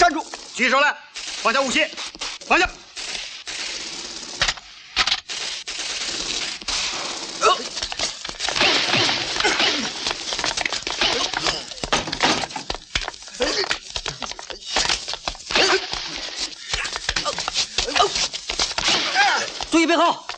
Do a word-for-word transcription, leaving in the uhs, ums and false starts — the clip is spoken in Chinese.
站住！举起手来，放下武器，放下。 注意背后！